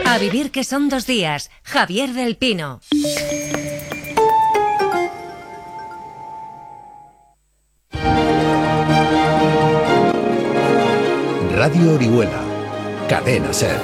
A vivir que son 2 días. Javier del Pino. Radio Orihuela. Cadena SER.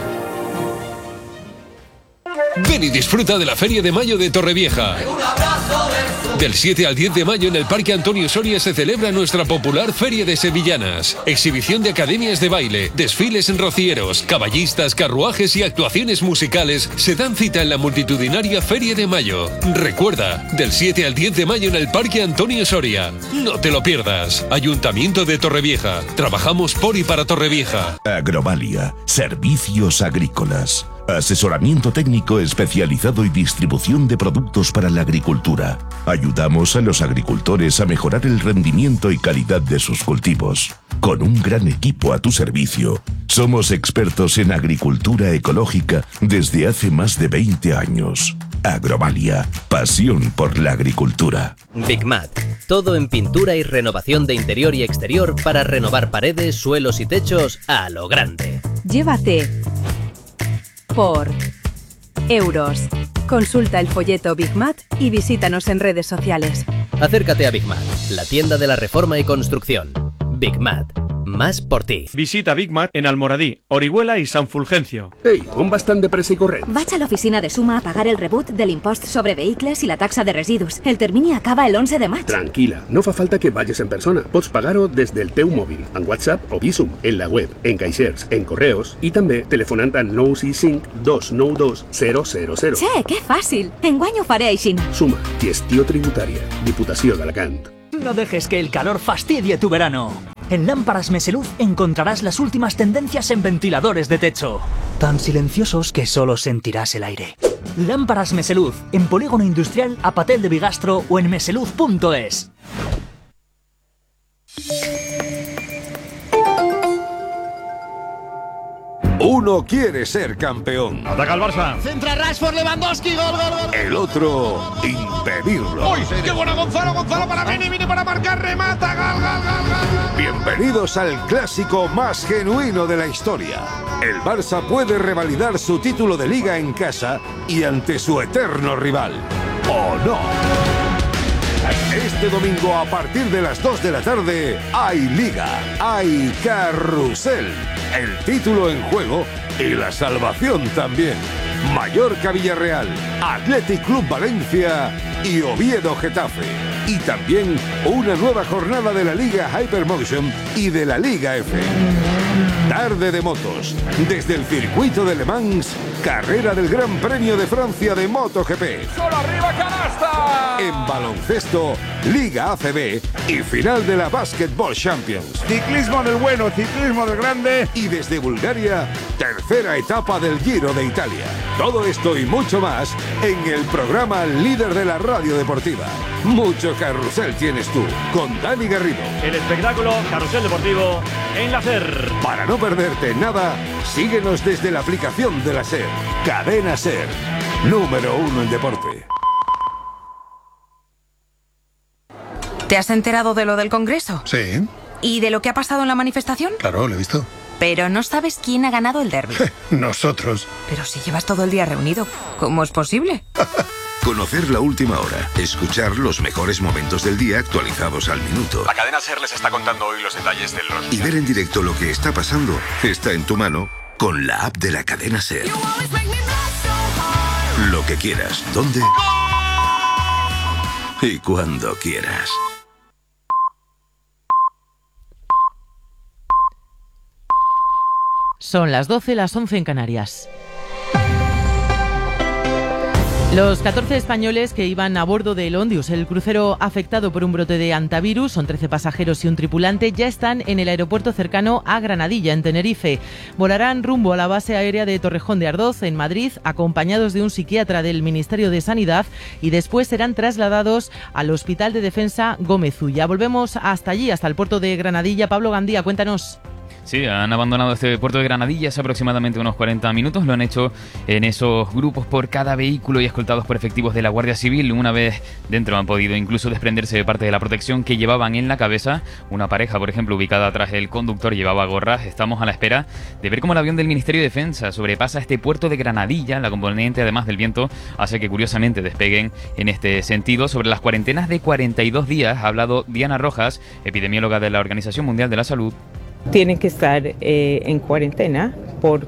Ven y disfruta de la Feria de Mayo de Torrevieja. Del 7 al 10 de mayo en el Parque Antonio Soria se celebra nuestra popular Feria de Sevillanas. Exhibición de academias de baile, desfiles en rocieros, caballistas, carruajes y actuaciones musicales se dan cita en la multitudinaria Feria de Mayo. Recuerda, del 7 al 10 de mayo en el Parque Antonio Soria. No te lo pierdas. Ayuntamiento de Torrevieja. Trabajamos por y para Torrevieja. Agrovalia. Servicios agrícolas. Asesoramiento técnico especializado y distribución de productos para la agricultura. Ayudamos a los agricultores a mejorar el rendimiento y calidad de sus cultivos. Con un gran equipo a tu servicio, somos expertos en agricultura ecológica desde hace más de 20 años. Agrovalia, pasión por la agricultura. Bigmat, todo en pintura y renovación de interior y exterior para renovar paredes, suelos y techos a lo grande. Llévate por euros. Consulta el folleto Bigmat y visítanos en redes sociales. Acércate a Bigmat, la tienda de la reforma y construcción. Bigmat, más por ti. Visita Bigmat en Almoradí, Orihuela i Sant Fulgencio. Ei, on vas tan de pressa i corrent? Vaig a l'oficina de Suma a pagar el rebut de l'impost sobre vehicles i la taxa de residus. El termini acaba el 11 de maig. Tranquila, no fa falta que vagis en persona. Pots pagar-ho des del teu mòbil, en WhatsApp o Bizum, en la web, en caixers, en correos i també telefonant al 965 292 000. Che, que fàcil! Enguany ho faré així. Suma, gestió tributària, Diputació d'Alacant. No dejes que el calor fastidie tu verano. En Lámparas Meseluz encontrarás las últimas tendencias en ventiladores de techo, tan silenciosos que solo sentirás el aire. Lámparas Meseluz, en Polígono Industrial a Patel de Bigastro o en meseluz.es. Uno quiere ser campeón. Ataca el Barça. Centra Rashford, Lewandowski, gol, gol, gol. El otro, impedirlo. ¡Uy, qué bueno Gonzalo para Vini para marcar, remata, gol, gol, gol, gol. Bienvenidos al clásico más genuino de la historia. El Barça puede revalidar su título de Liga en casa y ante su eterno rival. ¿O no? Este domingo a partir de las 2 de la tarde hay Liga, hay Carrusel, el título en juego y la salvación también. Mallorca Villarreal, Athletic Club Valencia y Oviedo Getafe. Y también una nueva jornada de la Liga Hypermotion y de la Liga F. Tarde de motos, desde el circuito de Le Mans, carrera del Gran Premio de Francia de MotoGP. ¡Solo arriba, canasta! En baloncesto, Liga ACB y final de la Basketball Champions. Ciclismo del bueno, ciclismo del grande. Y desde Bulgaria, tercera etapa del Giro de Italia. Todo esto y mucho más en el programa líder de la radio deportiva. Mucho carrusel tienes tú, con Dani Garrido. El espectáculo Carrusel Deportivo en la SER. Para no perderte nada, síguenos desde la aplicación de la SER. Cadena SER, número 1 en deporte. ¿Te has enterado de lo del Congreso? Sí. ¿Y de lo que ha pasado en la manifestación? Claro, lo he visto. Pero no sabes quién ha ganado el derbi. Nosotros. Pero si llevas todo el día reunido, ¿cómo es posible? Conocer la última hora, escuchar los mejores momentos del día actualizados al minuto. La cadena SER les está contando hoy los detalles de los... Y ver en directo lo que está pasando está en tu mano con la app de la cadena SER. Lo que quieras, dónde y cuando quieras. Son las 12, las 11 en Canarias. Los 14 españoles que iban a bordo del Ondius, el crucero afectado por un brote de hantavirus, son 13 pasajeros y un tripulante, ya están en el aeropuerto cercano a Granadilla, en Tenerife. Volarán rumbo a la base aérea de Torrejón de Ardoz, en Madrid, acompañados de un psiquiatra del Ministerio de Sanidad, y después serán trasladados al Hospital de Defensa Gómez Ulla. Volvemos hasta allí, hasta el puerto de Granadilla. Pablo Gandía, cuéntanos. Sí, han abandonado este puerto de Granadilla hace aproximadamente unos 40 minutos. Lo han hecho en esos grupos por cada vehículo y escoltados por efectivos de la Guardia Civil. Una vez dentro han podido incluso desprenderse de parte de la protección que llevaban en la cabeza. Una pareja, por ejemplo, ubicada atrás del conductor, llevaba gorras. Estamos a la espera de ver cómo el avión del Ministerio de Defensa sobrepasa este puerto de Granadilla. La componente, además del viento, hace que curiosamente despeguen en este sentido. Sobre las cuarentenas de 42 días ha hablado Diana Rojas, epidemióloga de la Organización Mundial de la Salud. Tienen que estar en cuarentena por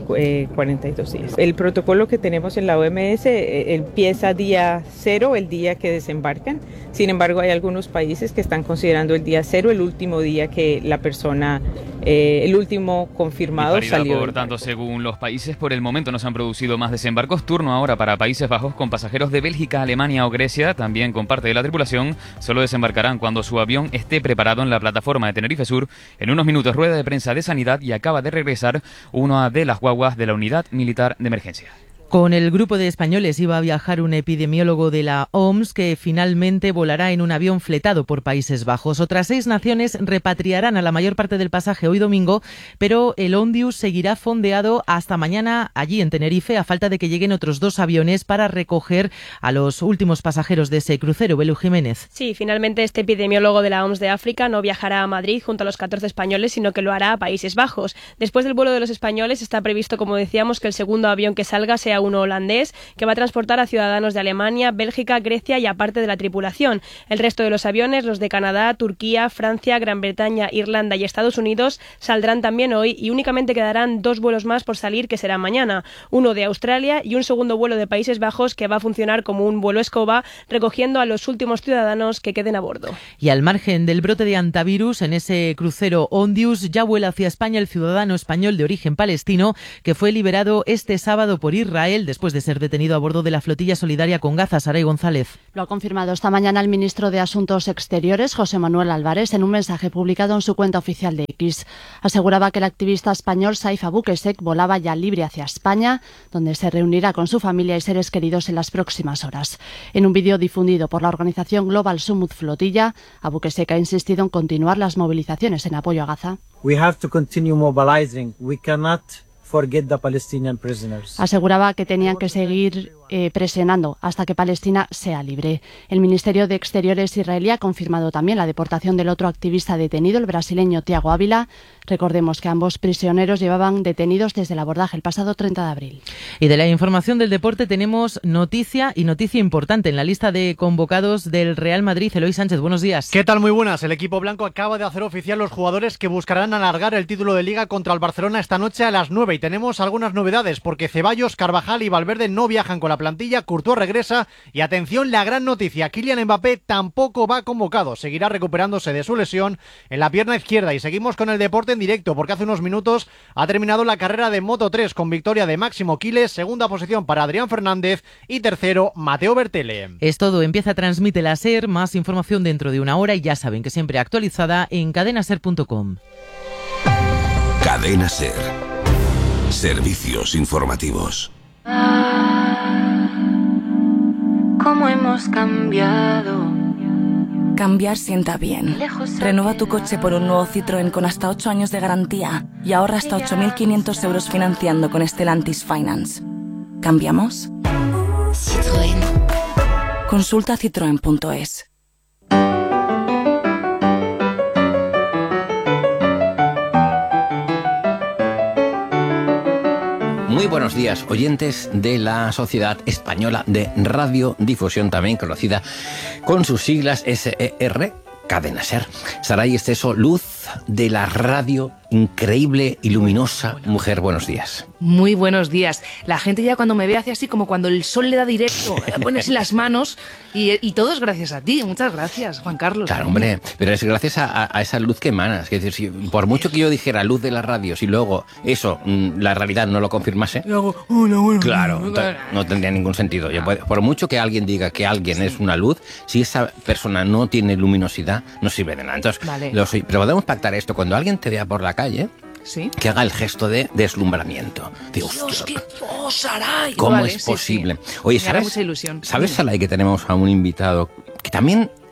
42 días. El protocolo que tenemos en la OMS empieza día 0, el día que desembarcan. Sin embargo, hay algunos países que están considerando el día 0 el último día que la persona, el último confirmado salió. Por tanto, según los países, por el momento no se han producido más desembarcos. Turno ahora para Países Bajos, con pasajeros de Bélgica, Alemania o Grecia, también con parte de la tripulación. Solo desembarcarán cuando su avión esté preparado en la plataforma de Tenerife Sur. En unos minutos, rueda de prensa de Sanidad, y acaba de regresar una de las guaguas de la Unidad Militar de Emergencia. Con el grupo de españoles iba a viajar un epidemiólogo de la OMS que finalmente volará en un avión fletado por Países Bajos. Otras 6 naciones repatriarán a la mayor parte del pasaje hoy domingo, pero el Ondius seguirá fondeado hasta mañana allí en Tenerife, a falta de que lleguen otros 2 aviones para recoger a los últimos pasajeros de ese crucero. Belu Jiménez. Sí, finalmente este epidemiólogo de la OMS de África no viajará a Madrid junto a los 14 españoles, sino que lo hará a Países Bajos. Después del vuelo de los españoles está previsto, como decíamos, que el segundo avión que salga sea uno holandés que va a transportar a ciudadanos de Alemania, Bélgica, Grecia y aparte de la tripulación. El resto de los aviones, los de Canadá, Turquía, Francia, Gran Bretaña, Irlanda y Estados Unidos, saldrán también hoy y únicamente quedarán 2 vuelos más por salir, que serán mañana. Uno de Australia y un segundo vuelo de Países Bajos que va a funcionar como un vuelo escoba, recogiendo a los últimos ciudadanos que queden a bordo. Y al margen del brote de antivirus, en ese crucero Ondius ya vuela hacia España el ciudadano español de origen palestino que fue liberado este sábado por Israel después de ser detenido a bordo de la flotilla solidaria con Gaza. Saray González. Lo ha confirmado esta mañana el ministro de Asuntos Exteriores, José Manuel Álvarez, en un mensaje publicado en su cuenta oficial de X. Aseguraba que el activista español Saif Abukesek volaba ya libre hacia España, donde se reunirá con su familia y seres queridos en las próximas horas. En un vídeo difundido por la organización Global Summit Flotilla, Abukesek ha insistido en continuar las movilizaciones en apoyo a Gaza. We have to continue mobilizing. We cannot forget the Palestinian prisoners. Aseguraba que tenían que seguir presionando hasta que Palestina sea libre. El Ministerio de Exteriores israelí ha confirmado también la deportación del otro activista detenido, el brasileño Tiago Ávila. Recordemos que ambos prisioneros llevaban detenidos desde el abordaje el pasado 30 de abril. Y de la información del deporte tenemos noticia importante en la lista de convocados del Real Madrid. Eloy Sánchez, buenos días. ¿Qué tal? Muy buenas. El equipo blanco acaba de hacer oficial los jugadores que buscarán alargar el título de Liga contra el Barcelona esta noche a las 9. Y tenemos algunas novedades porque Ceballos, Carvajal y Valverde no viajan con la plantilla, Courtois regresa y atención, la gran noticia, Kylian Mbappé tampoco va convocado, seguirá recuperándose de su lesión en la pierna izquierda. Y seguimos con el deporte en directo porque hace unos minutos ha terminado la carrera de Moto3 con victoria de Máximo Quiles, segunda posición para Adrián Fernández y tercero Mateo Bertele. Es todo, empieza Transmite la SER, más información dentro de una hora y ya saben que siempre actualizada en cadenaser.com. Cadena SER. Servicios informativos. ¿Cómo hemos cambiado? Cambiar sienta bien. Renueva tu coche por un nuevo Citroën con hasta 8 años de garantía y ahorra hasta 8.500 euros financiando con Stellantis Finance. ¿Cambiamos? Citroën. Consulta citroen.es. Muy buenos días, oyentes de la Sociedad Española de Radiodifusión, también conocida con sus siglas SER, Cadena SER. Saray Esteso, luz de la radio, increíble y luminosa mujer. Buenos días. Muy buenos días. La gente ya cuando me ve hace así como cuando el sol le da directo, pones en las manos y todo es gracias a ti. Muchas gracias, Juan Carlos. Claro, hombre, pero es gracias a esa luz que emanas. Es decir, si por mucho que yo dijera luz de la radio, si luego eso, la realidad no lo confirmase, claro, no tendría ningún sentido. Por mucho que alguien diga que alguien es una luz, si esa persona no tiene luminosidad, no sirve de nada. Entonces, vale. Pero podemos pactar esto. Cuando alguien te vea por la calle, ¿sí?, que haga el gesto de deslumbramiento. Dios, ¿qué? ¡Oh, Saray! ¿Cómo vale, es posible? Sí. Oye, ¿sabes, mucha ilusión. ¿Sabes, Saray, que tenemos a un invitado que también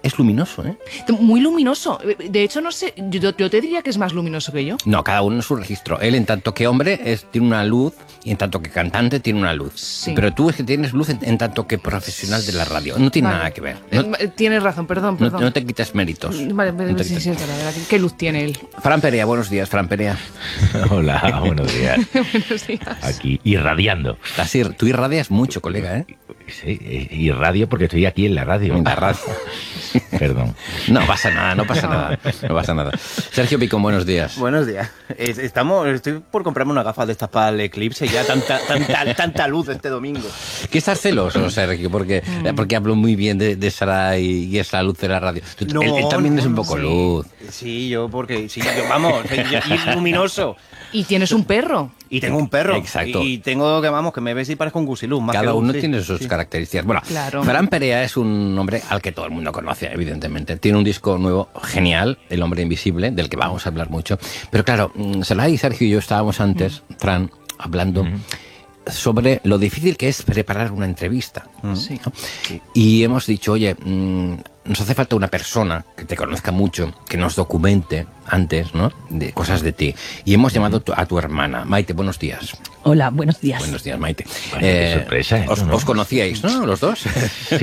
es luminoso, ¿eh? Muy luminoso. De hecho, no sé, yo te diría que es más luminoso que yo. No, cada uno en su registro. Él, en tanto que hombre, tiene una luz, y en tanto que cantante tiene una luz. Sí. Pero tú es que tienes luz en tanto que profesional de la radio. No tiene nada que ver. Tienes razón, perdón. No te quites méritos. Vale, No te sí, quites. ¿qué luz tiene él? Fran Perea, buenos días, Fran Perea. Hola, buenos días. Buenos días. Aquí, irradiando. Tú irradias mucho, colega, ¿eh? Sí, irradio porque estoy aquí en la radio. En la radio. Perdón. No pasa nada, no pasa nada. Sergio Picón, buenos días. Buenos días. Estoy por comprarme unas gafas de estas para el eclipse, ya tanta luz este domingo. ¿Qué estás celoso, Sergio? Porque hablo muy bien de Sara y es la luz de la radio. Él también es un poco luz. Sí, vamos, y luminoso. Y tienes un perro. Y tengo un perro. Exacto. Y tengo que me ves y parezco un gusiluz. Cada uno tiene sus características. Bueno, claro. Fran Perea es un hombre al que todo el mundo conoce, evidentemente. Tiene un disco nuevo genial, El hombre invisible, del que vamos a hablar mucho. Pero claro, Salah y Sergio y yo estábamos antes, Fran, hablando sobre lo difícil que es preparar una entrevista. Sí. ¿No? Y hemos dicho, oye, nos hace falta una persona que te conozca mucho, que nos documente antes, ¿no?, de cosas de ti. Y hemos llamado a tu hermana. Maite, buenos días. Hola, buenos días. Buenos días, Maite. Bueno, qué sorpresa. Os conocíais, ¿no?, los dos. Sí.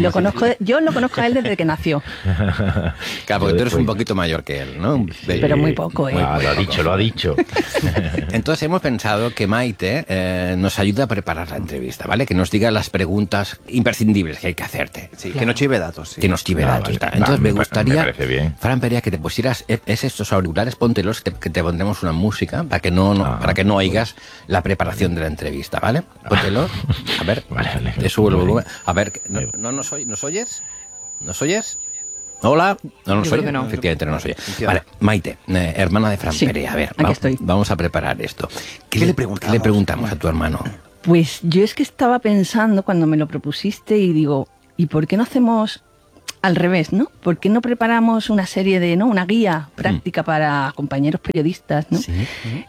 Yo lo conozco a él desde que nació. Claro, porque tú eres un poquito mayor que él, ¿no? Sí. Pero muy poco, ¿eh? Lo ha dicho. Entonces hemos pensado que Maite nos ayuda a preparar la entrevista, ¿vale? Que nos diga las preguntas imprescindibles que hay que hacerte. Sí, claro. Que no chive datos. Sí. Que nos chive datos. Vale. Entonces me gustaría, me parece bien. Fran Perea, que te pusieras estos auriculares, póntelos, que te pondremos una música para que no oigas la preparación de la entrevista, ¿vale? Póntelo. A ver, vale. Te subo el volumen. A ver, ¿nos oyes? ¿Nos oyes? Hola. No nos oye. No. Efectivamente no nos oye. Vale, Maite, hermana de Fran Perea, a ver, vamos a preparar esto. ¿Qué le preguntamos a tu hermano? Pues yo es que estaba pensando cuando me lo propusiste y digo, ¿y por qué no hacemos al revés, ¿no? ¿Por qué no preparamos una serie una guía práctica para compañeros periodistas, ¿no? Sí.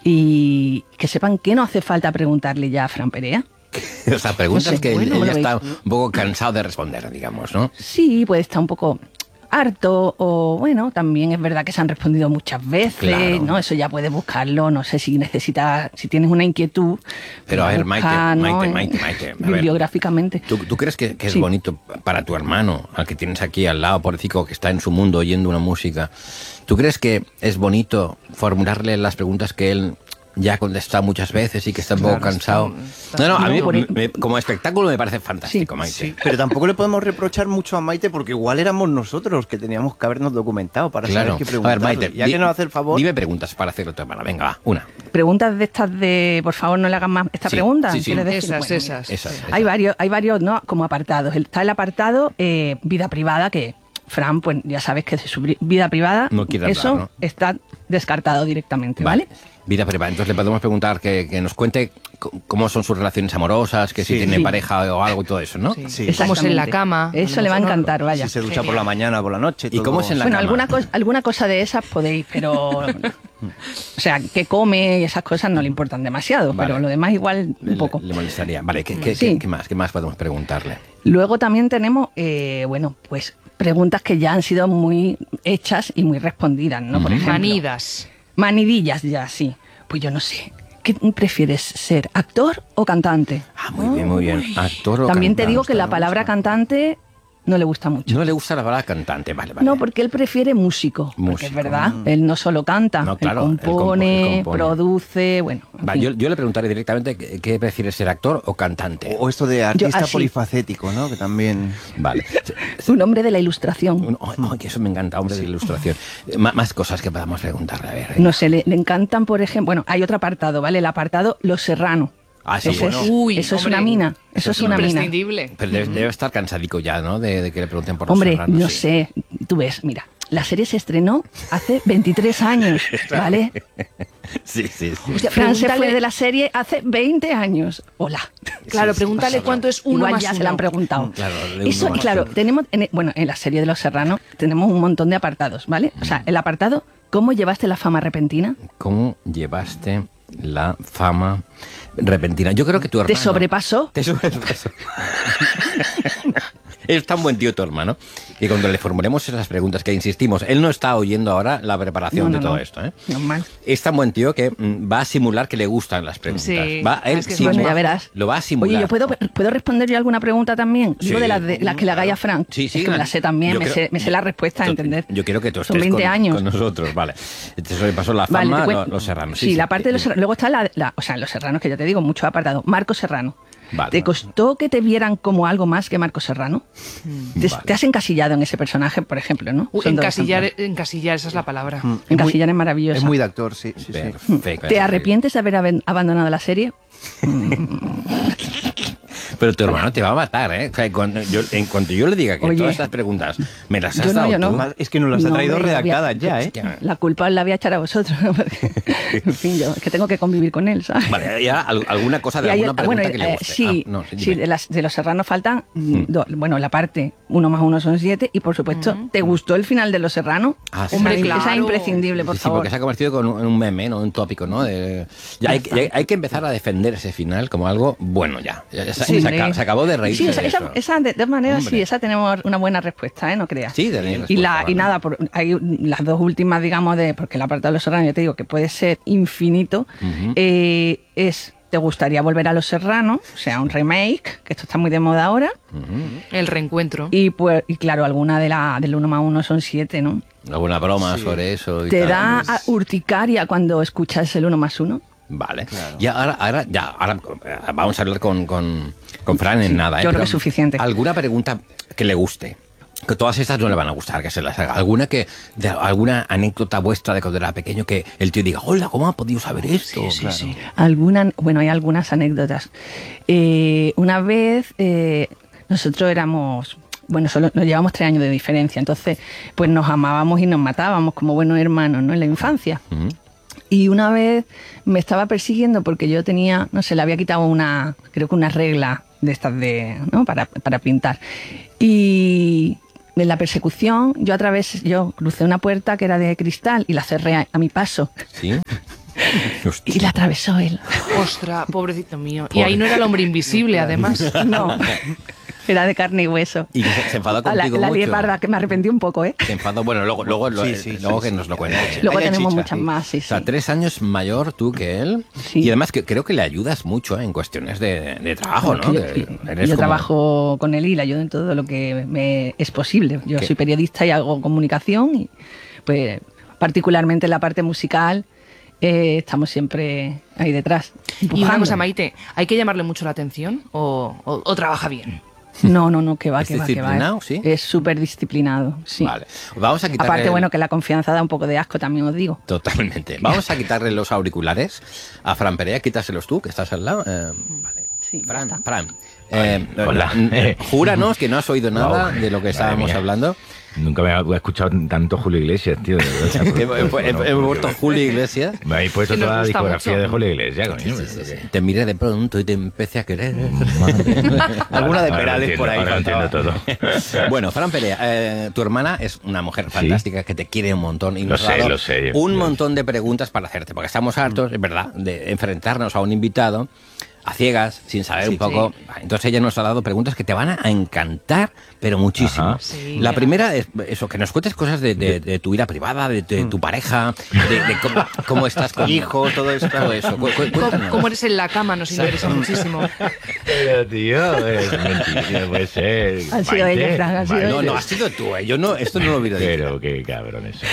Y que sepan que no hace falta preguntarle ya a Fran Perea. O sea, preguntas que él ya está un poco cansado de responder, digamos, ¿no? Sí, puede estar un poco harto o, bueno, también es verdad que se han respondido muchas veces, claro, ¿no? Eso ya puedes buscarlo, no sé si tienes una inquietud. Pero a ver, Maite, a bibliográficamente. ¿Tú crees que es bonito para tu hermano, al que tienes aquí al lado, pobrecito, que está en su mundo oyendo una música? ¿Tú crees que es bonito formularle las preguntas que él ya ha contestado muchas veces y que está un poco cansado? A mí como espectáculo me parece fantástico, Maite. Sí, pero tampoco le podemos reprochar mucho a Maite porque igual éramos nosotros que teníamos que habernos documentado para saber qué preguntarle. A ver, Maite, ya que nos hace el favor. Dime preguntas para hacerlo a tu hermana. Venga, va, una. Preguntas de estas de, por favor, no le hagan más esta pregunta. Sí. Esas. Hay varios, ¿no?, como apartados. Está el apartado vida privada, que Fran, pues ya sabes que de su vida privada no quiere hablar, eso ¿no? Está descartado directamente, ¿vale? Vida privada. Entonces le podemos preguntar que nos cuente cómo son sus relaciones amorosas, que si tiene pareja o algo y todo eso, ¿no? Sí. Cómo es en la cama. Eso le va a encantar, vaya. Si se ducha por la mañana o por la noche. ¿Y cómo es en la cama? Bueno, alguna cosa de esas podéis, pero... o sea, que come y esas cosas no le importan demasiado, pero lo demás igual un poco. Le molestaría. Vale, ¿qué más podemos preguntarle? Luego también tenemos, pues preguntas que ya han sido muy hechas y muy respondidas, ¿no? Por ejemplo, manidillas ya, sí. Pues yo no sé. ¿Qué prefieres ser, actor o cantante? Muy bien. Actor o también cantante. te digo que la palabra cantante no le gusta mucho. No le gusta la palabra cantante, vale. No, porque él prefiere músico. Porque es verdad, él no solo canta, él compone, produce, bueno. Yo le preguntaré directamente qué prefiere ser, actor o cantante. O esto de artista polifacético, ¿no? Que también... Vale. Un hombre de la ilustración. Que eso me encanta, hombre de la ilustración. Más cosas que podamos preguntarle, a ver. No sé, le encantan, por ejemplo... Bueno, hay otro apartado, ¿vale? El apartado Los Serrano. Sí, eso es una mina. Eso es una mina. Pero debe estar cansadico ya, ¿no? De que le pregunten por los Hombre, Serranos. no sé. Tú ves, mira, la serie se estrenó hace 23 años, ¿vale? Sí. Hostia, Fran se fue de la serie hace 20 años. Hola. Claro, pregúntale cuánto es uno Igual más ya uno. se lo han preguntado. Claro, tenemos, en la serie de Los Serranos tenemos un montón de apartados, ¿vale? O sea, el apartado, ¿cómo llevaste la fama repentina? ¿Cómo llevaste la fama repentina? Yo creo que tu hermano... ¿Te sobrepasó? Te sobrepasó. Es tan buen tío tu hermano que cuando le formulemos esas preguntas que insistimos, él no está oyendo ahora la preparación de todo esto. Normal. Es tan buen tío que va a simular que le gustan las preguntas. Sí, él es que bueno, ya verás. Lo va a simular. Oye, ¿yo puedo responder yo alguna pregunta también? Sí, Digo de las que le hagáis a Frank. Sí, es que me la sé también, me sé la respuesta, ¿entender? Yo quiero que tú Son estés 20 años. con nosotros, vale. Entonces pasó la fama, los Serranos. Sí, la parte de los Serranos. Luego está los Serranos, que ya te digo, mucho apartado. Marco Serrano. Vale. ¿Te costó que te vieran como algo más que Marco Serrano? ¿Te has encasillado en ese personaje, por ejemplo, no? Encasillar, esa es la palabra. Encasillar es maravilloso. Es muy de actor, sí. Perfecto. ¿Te arrepientes de haber abandonado la serie? Pero tu hermano te va a matar, ¿eh? O sea, en cuanto yo le diga que todas estas preguntas me las has dado tú... Es que nos las ha traído redactadas ya, ¿eh? La culpa la voy a echar a vosotros. En fin, yo es que tengo que convivir con él, ¿sabes? Vale, ya alguna cosa de alguna pregunta que le guste. Sí, de los Serranos faltan, la parte 1 más 1 son 7 y, por supuesto, ¿te gustó el final de Los Serranos? Hombre, claro. Esa es imprescindible, por favor. Porque se ha convertido en un meme, ¿no? Un tópico, ¿no? Hay que empezar a defender ese final como algo bueno ya. Se acabó de reír. Sí, esa de todas maneras, sí, esa tenemos una buena respuesta, ¿eh? No creas. Sí, tenéis respuesta. Y nada, hay las dos últimas, digamos, porque la parte de Los Serranos, yo te digo que puede ser infinito, es... ¿Te gustaría volver a Los Serranos? O sea, un remake, que esto está muy de moda ahora. El reencuentro. Y claro, alguna del 1 más 1 son 7, ¿no? Alguna broma sobre eso. ¿Te da urticaria cuando escuchas el 1 más 1? Vale. Claro. Y ahora vamos a hablar con Fran en nada. Yo creo que es suficiente. ¿Alguna pregunta que le guste? Que todas estas no le van a gustar, que se las haga. ¿Alguna anécdota vuestra de cuando era pequeño que el tío diga, hola, ¿cómo ha podido saber esto? Sí. Hay algunas anécdotas. Una vez nosotros éramos... solo nos llevamos 3 años de diferencia, entonces pues nos amábamos y nos matábamos como buenos hermanos, ¿no? En la infancia. Y una vez me estaba persiguiendo porque yo tenía, le había quitado creo que una regla de estas ¿no? para pintar. Y en la persecución yo crucé una puerta que era de cristal y la cerré a mi paso. ¿Sí? Y la atravesó él. Ostras, pobrecito mío. Y ahí no era el hombre invisible, además. No. Era de carne y hueso. Y se enfadó contigo la mucho. lié parda, que me arrepentí un poco, ¿eh? Se enfadó, bueno, luego que nos lo cuente. Luego tenemos muchas más, sí. O sea, 3 años mayor tú que él. Sí. Y además creo que le ayudas mucho en cuestiones de trabajo, ¿no? Yo trabajo con él y le ayudo en todo lo que me es posible. Yo soy periodista y hago comunicación y pues particularmente en la parte musical estamos siempre ahí detrás. Empujando. Y una cosa, Maite, ¿hay que llamarle mucho la atención o trabaja bien? No, que va. ¿Disciplinado, sí? Es súper disciplinado, sí. Vale. Vamos a quitarle... Aparte, que la confianza da un poco de asco, también os digo. Totalmente. Vamos a quitarle los auriculares a Fran Perea. Quítaselos tú, que estás al lado. Vale. Sí, Fran. Hola. Júranos que no has oído nada de lo que estábamos hablando. Nunca me he escuchado tanto Julio Iglesias, tío. He vuelto Julio Iglesias. Me habéis puesto toda la discografía de Julio Iglesias, coño. Sí. Te miré de pronto y te empecé a querer. Alguna de Perales por ahí. Ahora entiendo todo. Bueno, Fran Perea, tu hermana es una mujer fantástica que te quiere un montón y nos ha dado un montón de preguntas para hacerte, porque estamos hartos, es verdad, de enfrentarnos a un invitado a ciegas, sin saber un poco. Entonces ella nos ha dado preguntas que te van a encantar, pero muchísimo. La primera es eso, que nos cuentes cosas de tu vida privada, de tu pareja, de cómo estás con hijos, todo eso. ¿Cómo eres en la cama? Nos interesa muchísimo. Pero tío, es mentira, puede ser. Ha sido ella, Fran, ha sido ella. No, has sido tú, yo no, esto no lo hubiera dicho. Pero qué cabrón eso.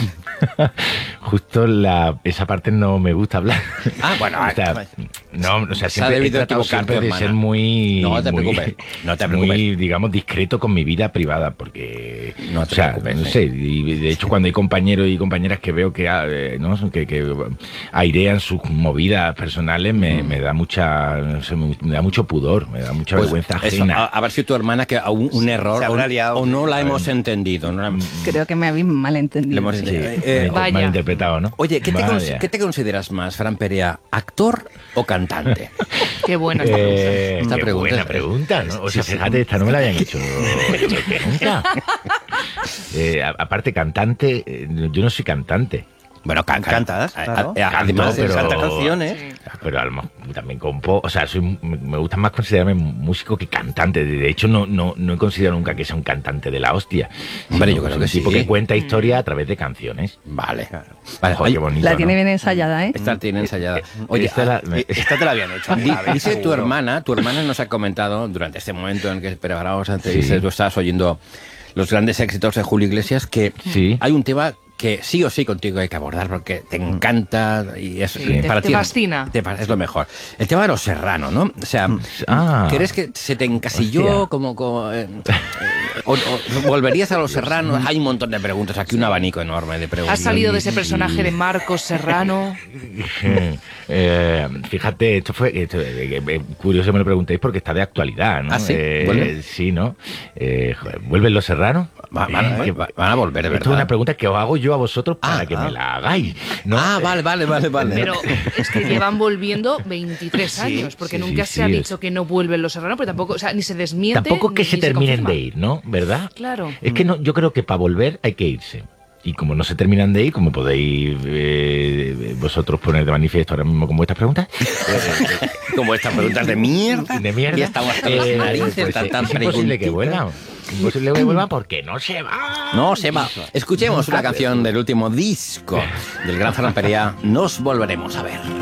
Justo esa parte no me gusta hablar. Bueno, siempre he tratado de ser muy... No te preocupes. Muy, digamos, discreto con mi vida privada, porque... No te preocupes. No sé, y de hecho cuando hay compañeros y compañeras que veo que airean sus movidas personales, me da me da mucho pudor, me da mucha vergüenza ajena. A ver si tu hermana que un error o no la hemos entendido. Creo que me habéis malentendido. Malinterpretado, ¿no? Oye, ¿qué te consideras más, Fran Perea, actor o cantante? Qué buena esta pregunta. Buena pregunta, ¿no? O sea, fíjate, esta no me la habían hecho nunca. Aparte, cantante, yo no soy cantante. Bueno, cantas, claro. Además, pero cantas canciones. Pero también compo, o sea, me gusta más considerarme músico que cantante. De hecho, no he considerado nunca que sea un cantante de la hostia. Hombre, yo creo que sí. Tipo que cuenta historia a través de canciones. Vale. Oye, qué bonito, la tiene bien ensayada, ¿eh? Esta tiene ensayada. Oye, esta te la habían hecho. Dice tu hermana nos ha comentado durante este momento en el que preparábamos antes, tú estabas oyendo los grandes éxitos de Julio Iglesias, que hay un tema que sí o sí contigo hay que abordar porque te encanta y es para ti te fascina. Es lo mejor. El tema de Los Serrano, ¿no? O sea, ¿crees que se te encasilló como o volverías a Los Serrano? Hay un montón de preguntas, aquí un abanico enorme de preguntas. ¿Has salido de ese personaje de Marcos Serrano? Fíjate, esto curioso me lo preguntéis porque está de actualidad, ¿no? ¿Ah, sí? ¿Vuelve? Sí, ¿no? ¿Vuelven Los Serrano? Van a volver, de verdad. Esto es una pregunta que os hago yo a vosotros para que me la hagáis, ¿no? Vale. Pero es que llevan volviendo 23 años, porque nunca se ha dicho que no vuelven Los Serrano, pero tampoco, o sea, ni se desmiente. Tampoco que se terminen confirma. de ir, ¿no? ¿Verdad? Claro. Es que yo creo que para volver hay que irse. Y como no se terminan de ir, como podéis vosotros poner de manifiesto ahora mismo con vuestras preguntas. Como estas preguntas de mierda. Y estamos hasta las narices. Es imposible que vuelvan. Imposible que vuelvan porque no se va. No se va. Escuchemos una canción del último disco del gran Ferran Perea. Nos volveremos a ver.